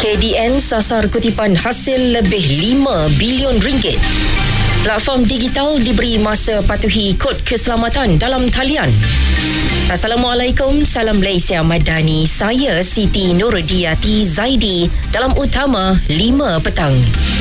KDN sasar kutipan hasil lebih 5 bilion ringgit. Platform digital diberi masa patuhi kod keselamatan dalam talian. Assalamualaikum, salam Malaysia Madani. Saya Siti Nurdiati Zaidi dalam Utama 5 petang.